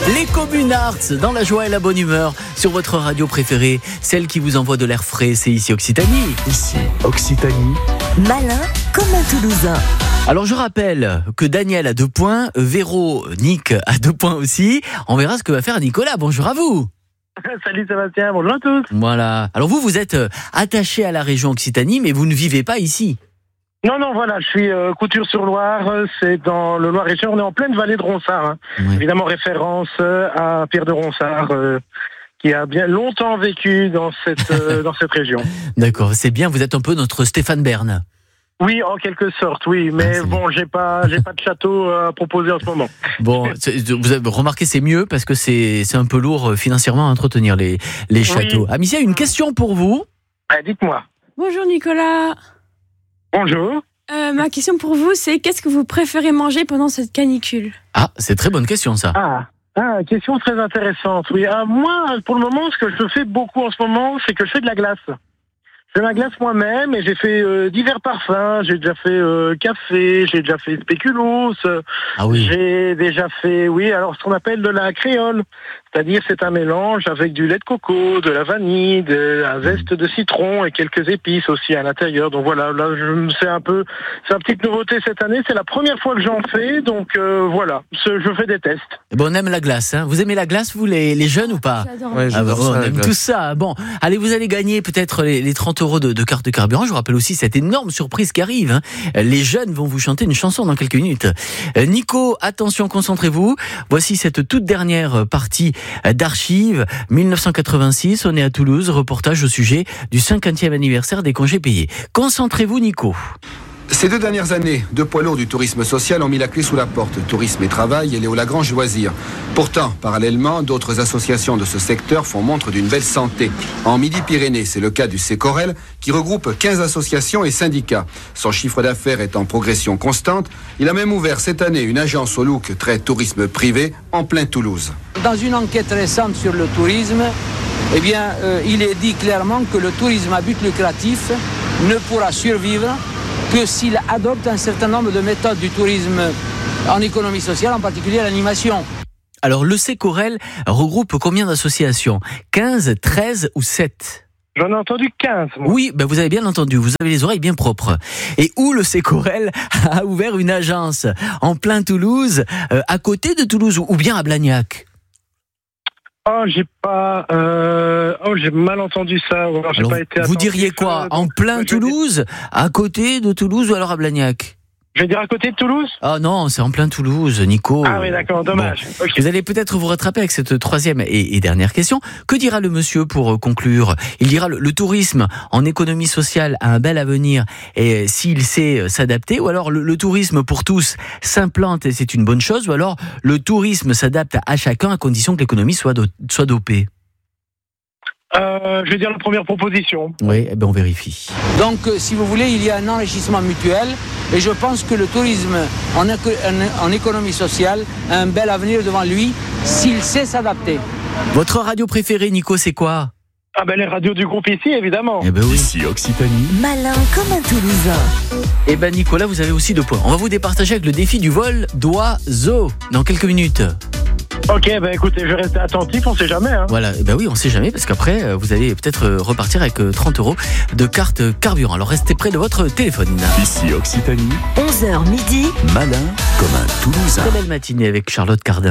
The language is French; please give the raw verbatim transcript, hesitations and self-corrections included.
Les Communards, dans la joie et la bonne humeur, sur votre radio préférée, celle qui vous envoie de l'air frais, c'est ici Occitanie. Ici Occitanie. Malin comme un Toulousain. Alors je rappelle que Daniel a deux points, Véro, Nick a deux points aussi. On verra ce que va faire Nicolas. Bonjour à vous. Salut Sébastien, bonjour à tous. Voilà. Alors vous, vous êtes attaché à la région Occitanie, mais vous ne vivez pas ici. Non, non, voilà, je suis euh, Couture-sur-Loire, c'est dans le Loir-et-Cher, on est en pleine vallée de Ronsard. Hein. Ouais. Évidemment, référence euh, à Pierre de Ronsard, euh, qui a bien longtemps vécu dans cette, euh, dans cette région. D'accord, c'est bien, vous êtes un peu notre Stéphane Bern. Oui, en quelque sorte, oui, mais Ah, bon, j'ai pas, j'ai pas de château à proposer en ce moment. Bon, c'est- vous avez remarqué, c'est mieux parce que c'est, c'est un peu lourd financièrement à entretenir les, les châteaux. Oui. Amicia, une question pour vous. Ah, dites-moi. Bonjour Nicolas. Bonjour. Euh, ma question pour vous, c'est qu'est-ce que vous préférez manger pendant cette canicule ? Ah, c'est très bonne question ça. Ah, ah, question très intéressante. Oui, ah, moi, pour le moment, ce que je fais beaucoup en ce moment, c'est que je fais de la glace. Je fais ma glace moi-même et j'ai fait euh, divers parfums. J'ai déjà fait euh, café, j'ai déjà fait spéculoos. euh, Ah oui. J'ai déjà fait, oui, alors ce qu'on appelle de la créole. C'est-à-dire, c'est un mélange avec du lait de coco, de la vanille, de la zeste de citron et quelques épices aussi à l'intérieur. Donc voilà, là, je c'est un peu, c'est une petite nouveauté cette année. C'est la première fois que j'en fais, donc euh, voilà, ce, je fais des tests. Bon, on aime la glace. Hein. Vous aimez la glace, vous, les, les jeunes ou pas? J'adore. Ouais, Ah bah, j'adore on ça, la aime glace. tout ça. Bon, allez, vous allez gagner peut-être les, les trente euros de, de carte de carburant. Je vous rappelle aussi cette énorme surprise qui arrive. Hein. Les jeunes vont vous chanter une chanson dans quelques minutes. Euh, Nico, attention, concentrez-vous. Voici cette toute dernière partie d'archives. dix-neuf cent quatre-vingt-six, on est à Toulouse. Reportage au sujet du cinquantième anniversaire des congés payés. Concentrez-vous, Nico. Ces deux dernières années, deux poids lourds du tourisme social ont mis la clé sous la porte. Tourisme et Travail et Léo Lagrange Loisirs. Pourtant, parallèlement, d'autres associations de ce secteur font montre d'une belle santé. En Midi-Pyrénées, c'est le cas du Sécorel, qui regroupe quinze associations et syndicats. Son chiffre d'affaires est en progression constante. Il a même ouvert cette année une agence au look très tourisme privé en plein Toulouse. Dans une enquête récente sur le tourisme, eh bien, euh, il est dit clairement que le tourisme à but lucratif ne pourra survivre que s'il adopte un certain nombre de méthodes du tourisme en économie sociale, en particulier l'animation. Alors, le Sécorel regroupe combien d'associations? quinze, treize ou sept? J'en ai entendu quinze, moi. Oui, ben vous avez bien entendu, vous avez les oreilles bien propres. Et où le Sécorel a ouvert une agence en plein Toulouse, euh, à côté de Toulouse, ou bien à Blagnac. Oh, j'ai pas, euh, oh, j'ai mal entendu ça. Alors, j'ai Alors, pas été vous attentif, diriez quoi? euh, En donc, plein je vais dire- Toulouse, à côté de Toulouse ou alors à Blagnac? Je vais dire à côté de Toulouse. Ah non, c'est en plein Toulouse, Nico. Ah oui, d'accord, dommage. Bon. Ok. Vous allez peut-être vous rattraper avec cette troisième et, et dernière question. Que dira le monsieur pour euh, conclure? Il dira le, le tourisme en économie sociale a un bel avenir et euh, s'il sait euh, s'adapter, ou alors le, le tourisme pour tous s'implante et c'est une bonne chose, ou alors le tourisme s'adapte à chacun à condition que l'économie soit, do- soit dopée. Euh, je vais dire la première proposition. Oui, eh ben on vérifie. Donc, euh, si vous voulez, il y a un enrichissement mutuel et je pense que le tourisme en, éco- en- en économie sociale a un bel avenir devant lui s'il sait s'adapter. Votre radio préférée, Nico, c'est quoi? Ah ben les radios du groupe ici, évidemment. Eh ben oui. Ici Occitanie. Malin comme un Toulousain. Eh ben Nicolas, vous avez aussi deux points. On va vous départager avec le défi du vol d'oiseau dans quelques minutes. Ok, ben écoutez, je vais rester attentif, on sait jamais. Hein. Voilà, eh ben oui, on sait jamais, parce qu'après, euh, vous allez peut-être euh, repartir avec euh, trente euros de carte carburant. Alors restez près de votre téléphone. Ici Occitanie. onze heures midi. Malin comme un Toulousain. Très belle matinée avec Charlotte Cardin.